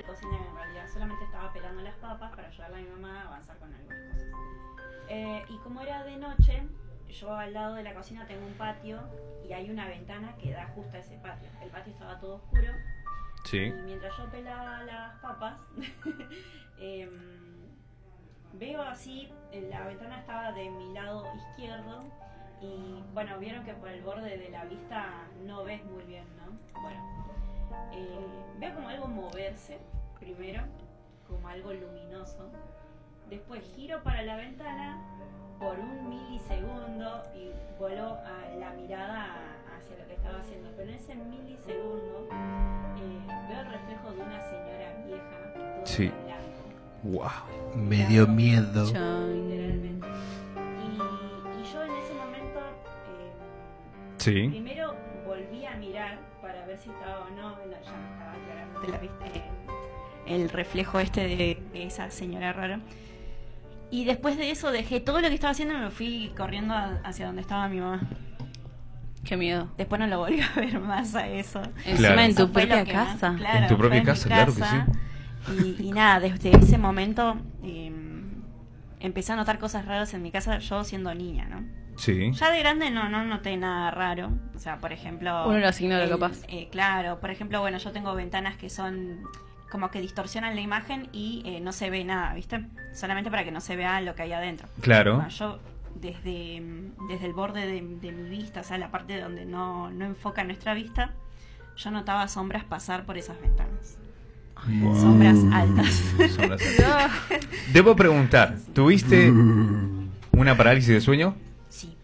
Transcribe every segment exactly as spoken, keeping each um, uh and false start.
de cocinar en realidad, solamente estaba pelando las papas para ayudarle a mi mamá a avanzar con algunas cosas. Eh, y como era de noche, yo al lado de la cocina tengo un patio y hay una ventana que da justo a ese patio. El patio estaba todo oscuro. Sí. Y mientras yo pelaba las papas, eh, veo así, la ventana estaba de mi lado izquierdo y bueno, vieron que por el borde de la vista no ves muy bien, ¿no? Bueno, eh, veo como algo moverse primero, como algo luminoso. Después giro para la ventana por un milisegundo y voló a la mirada hacia lo que estaba haciendo. Pero en ese milisegundo eh, veo el reflejo de una señora vieja, todo sí. en blanco. Wow. Me dio miedo. Literalmente. Y, y yo en ese momento eh, sí. primero volví a mirar para ver si estaba o no. No, ya no estaba claramente la viste, el reflejo este de, de esa señora rara. Y después de eso dejé todo lo que estaba haciendo y me fui corriendo a, hacia donde estaba mi mamá. Qué miedo. Después no lo volví a ver más a eso. Encima claro. en tu Eso fue propia lo que casa. más- claro, En tu propia fue casa, mi claro que casa. Y, y nada, desde ese momento eh, empecé a notar cosas raras en mi casa, yo siendo niña, ¿no? Sí. Ya de grande no, no noté nada raro. O sea, por ejemplo... Uno lo asignó, el- capaz. eh, claro, por ejemplo, bueno, yo tengo ventanas que son como que distorsionan la imagen y eh, no se ve nada, ¿viste? Solamente para que no se vea lo que hay adentro. Claro. Bueno, yo desde, desde el borde de, de mi vista, o sea, la parte donde no, no enfoca nuestra vista, yo notaba sombras pasar por esas ventanas. Wow. Sombras altas. Sombras altas. Debo preguntar, ¿tuviste una parálisis de sueño? Sí.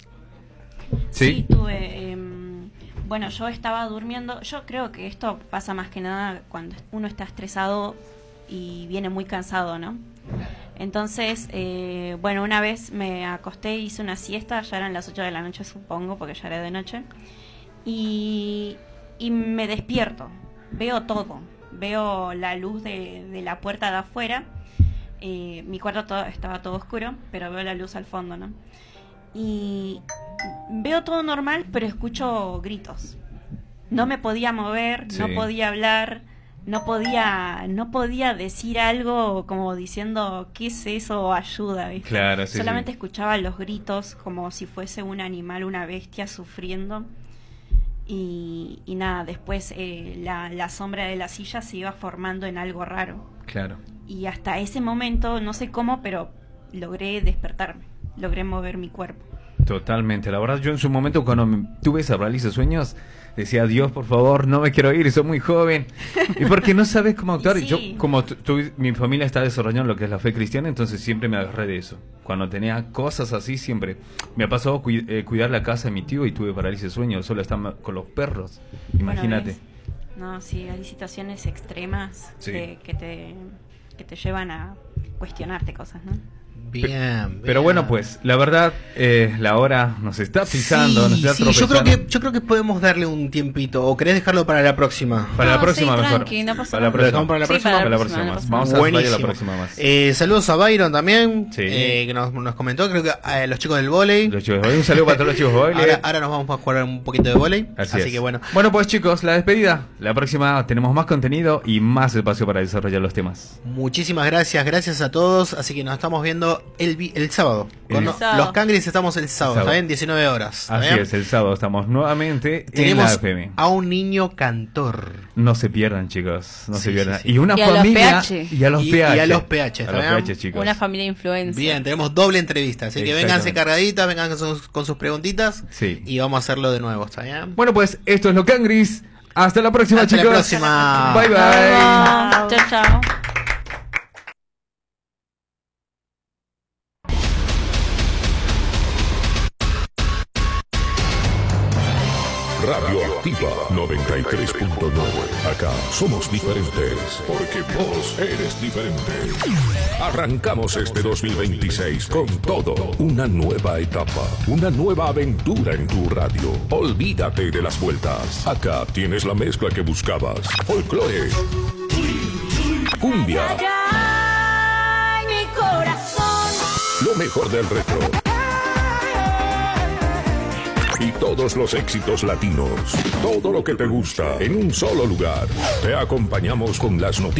Sí. Sí, tuve. Eh, bueno, yo estaba durmiendo. Yo creo que esto pasa más que nada cuando uno está estresado y viene muy cansado, ¿no? Entonces, eh, bueno, una vez me acosté, hice una siesta, ya eran las ocho de la noche, supongo, porque ya era de noche. Y, y me despierto. Veo todo. Veo la luz de, de la puerta de afuera. Eh, mi cuarto todo, estaba todo oscuro, pero veo la luz al fondo, ¿no? Y veo todo normal, pero escucho gritos. No me podía mover, Sí. no podía hablar, no podía, no podía decir algo como diciendo ¿qué es eso? Ayuda, ¿viste? Claro, sí, Solamente sí. escuchaba los gritos como si fuese un animal, una bestia sufriendo. Y, y nada, después eh, la, la sombra de la silla se iba formando en algo raro. Claro. Y hasta ese momento, no sé cómo, pero logré despertarme, logré mover mi cuerpo. Totalmente. La verdad, yo en su momento cuando me- tuve esa parálisis de sueños, decía, Dios, por favor, no me quiero ir, soy muy joven. Y porque no sabes cómo actuar. Y sí. Yo, como tu- tu- mi familia está desarrollando lo que es la fe cristiana, entonces siempre me agarré de eso. Cuando tenía cosas así, siempre. Me ha pasado cui- eh, cuidar la casa de mi tío y tuve parálisis de sueños, solo estaba con los perros. Imagínate. Bueno, ¿ves? No, sí, hay situaciones extremas Sí. que, que te, que te llevan a cuestionarte cosas, ¿no? Bien, bien. Pero bueno, pues, la verdad, eh, la hora nos está pisando, Sí, nos está sí, yo tropezando. creo que yo creo que podemos darle un tiempito. ¿O querés dejarlo para la próxima? Para No, la próxima sí, mejor. tranqui, no pasa para la nada. próxima. ¿Lo dejamos para la Sí, próxima? para Para la próxima, próxima no más. pasa Vamos a Buenísimo. vaya la próxima más. Eh, saludos a Byron también, Sí. eh, que nos, nos comentó, creo que eh, los chicos del vóley. Los chicos de vóley, un saludo para todos los chicos de vóley. Ahora, ahora nos vamos a jugar un poquito de vóley. Así, Así, es. que bueno. Bueno, pues chicos, la despedida. La próxima tenemos más contenido y más espacio para desarrollar los temas. Muchísimas gracias, gracias a todos. Así que nos estamos viendo el, vi- el sábado. El Con no- sábado. los Cangris estamos el sábado, sábado. ¿está bien? diecinueve horas. ¿está Así bien? es, el sábado estamos nuevamente en la Tenemos F M. a un niño cantor. No se pierdan, chicos, no Sí, se sí, pierdan. sí. Y una Y a los familia P H. y a los Y- P H. y a los P H, A ¿está los bien? P H, chicos. Una familia influencer. Bien, tenemos doble entrevista. Así que vénganse Exactamente. cargaditas, vengan con sus, con sus preguntitas. Sí. Y vamos a hacerlo de nuevo, ¿está bien? Bueno, pues esto es lo Cangris. Hasta la próxima, Hasta la chicos. próxima. Bye, bye. Chao, chao. Radioactiva noventa y tres punto nueve. Acá somos diferentes, porque vos eres diferente. Arrancamos este dos mil veintiséis con todo. Una nueva etapa, una nueva aventura en tu radio. Olvídate de las vueltas. Acá tienes la mezcla que buscabas. Folclore, cumbia, Ay, mi corazón. lo mejor del retro. Y todos los éxitos latinos. Todo lo que te gusta en un solo lugar. Te acompañamos con las noticias.